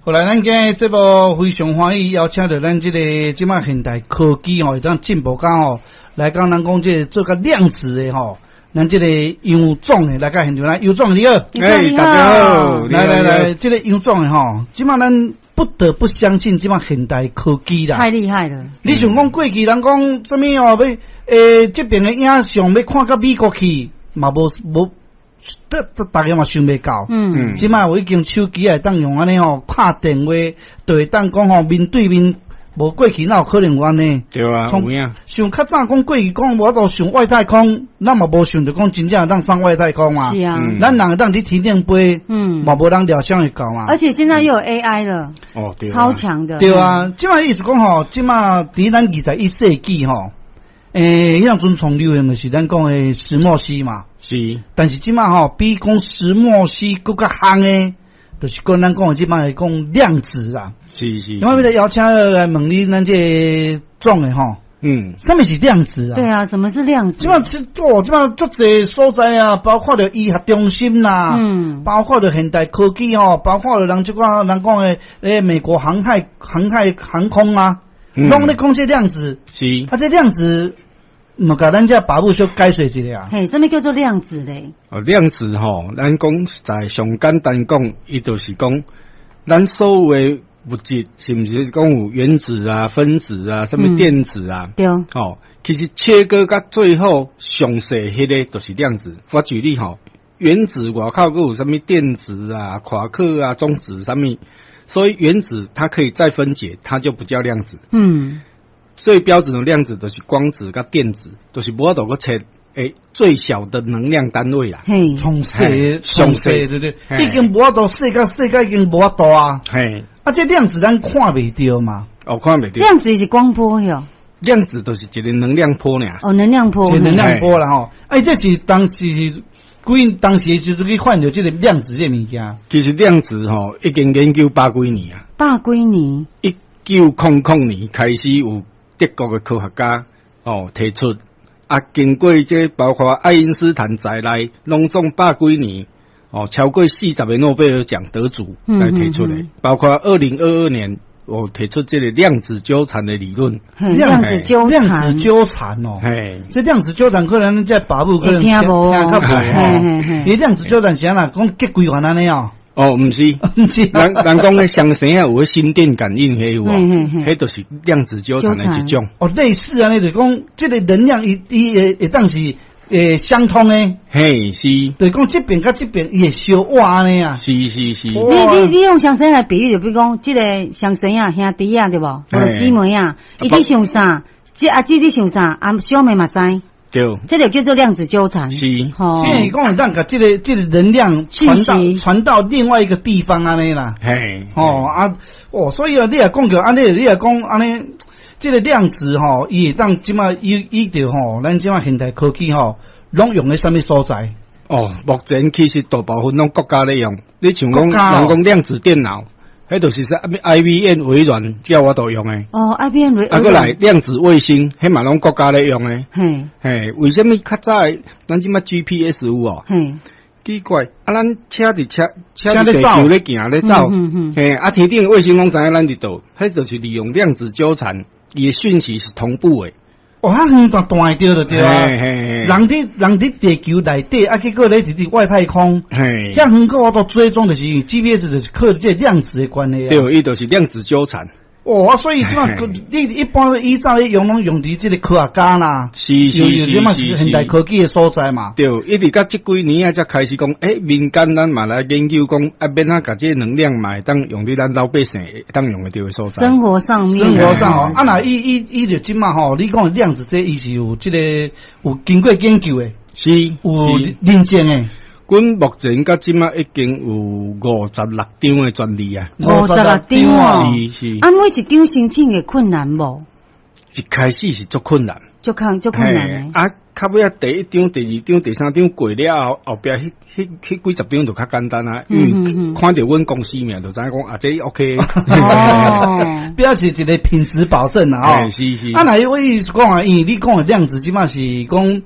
后来咱今日节目非常欢喜，邀请到咱这个即卖现代科技会当进步到来讲咱讲这做个量子的咱这个杨总的来到现场来，杨总你好， 大家好， 来，这个杨总的即卖咱不得不相信即卖现代科技啦， 太厉害了。 你想讲过去人讲什么要这边的影像要看到美国去，嘛无。大家嘛想袂到，即摆我已经手机会当用安尼打电话，就会当讲面对面，无过去哪有可能有安尼？ 对啊，有影。 像较早讲过去讲，无都上外太空，咱嘛无想着讲真正会当上外太空嘛。 是啊， 咱人会当伫天顶飞，嘛无人料想会到嘛。 而且现在又有 AI 了， 对， 超强的。 对啊，即摆意思讲即摆伫咱21世纪迄阵从流行的是咱讲的石墨烯嘛。 是， 但是即摆比讲石墨烯更较夯诶，就是跟咱讲的即摆来讲量子啦。 是。 今摆要来邀请来问你，咱这种诶什么是量子啊？ 对啊，什么是量子？ 即摆即摆足侪所在啊，包括着医学中心啦，包括着现代科技包括着人即个人讲诶美国航空啊，拢咧讲这量子。 是啊，这量子。莫甲咱这把母小解说一下啊！ 嘿，什么叫做量子嘞？ 量子咱讲在上简单讲，伊就是讲咱所有的物质是毋是讲有原子啊、分子啊、什么电子啊？ 对。 其实切割到最后详细迄个就是量子。我举例原子外口还有什么电子啊、夸克啊、中子什么，所以原子它可以再分解，它就不叫量子。最标准的量子就是光子跟电子，就是无法度个切最小的能量单位啦。 从细对不对？已经无法度世界已经无法度啊。这量子咱看袂到嘛？ 看袂到。 量子是光波哟。 量子就是一个能量波尔。 能量波。 是能量波啦这是当时的时阵去看到这个量子这物件。 其实量子已经研究百几年啊。 百几年。 1900年开始有。德国的科学家提出经过这包括爱因斯坦在内，拢总百几年超过40个诺贝尔奖得主来提出的，包括2022年提出这个量子纠缠的理论。 量子纠缠这量子纠缠可能在把母可能听较无伊量子纠缠是安那讲结规环安尼毋是，人讲的双生有个心电感应迄有迄就是量子纠缠的一种。 类似啊，你就讲这个能量伊会当是相通的。 是。 就是讲这边甲这边伊会相换安尼啊。 是。 你用双生来比喻，就比如讲这个双生兄弟对无？或者姊妹伊伫想啥？这阿姊伫想啥？小妹嘛知。 对， 这个叫做量子纠缠。 是， 因为讲让把这个能量传到另外一个地方安尼啦。所以你也讲着安尼，你也讲安尼，这个量子伊会当即马伊着咱即马现代科技拢用在什么所在？ 目前其实大部分拢国家咧用。你像讲人讲量子电脑。迄就是IBM 微软叫我都用诶。 IBM 微软。 过来量子卫星，迄嘛拢国家咧用诶。为什么较早咱即马 GPS 有奇怪，咱车伫地球咧行咧走，天顶卫星拢知影咱伫倒，迄就是利用量子纠缠，伊诶讯息是同步诶。 远断会着对啊！人伫地球内底，结果咧伫外太空，遐远个我都追踪就是 GPS 就是靠这量子的关系啊。 对，伊就是量子纠缠。 所以即马你一般依照咧用伫即个科学家啦， 是现代科技的所在嘛。 对，一直到这几年才开始讲，民间咱嘛来研究讲，免甲这能量嘛会当用伫咱老百姓会当用得到的所在。 生活上那伊就即马你讲量子这伊是有这个有经过研究的， 是有认证的。 阮目前到即马已经有56张的专利啊 ，56张是。 每一张申请会困难无？ 一开始是足困难， 足困难的。较尾第一张、第二张、第三张过了后壁迄几十张就较简单啊，因为看到阮公司名就知影讲这 OK。 表示一个品质保证啊。 是。 那我意思讲因为你讲的量子即马是讲。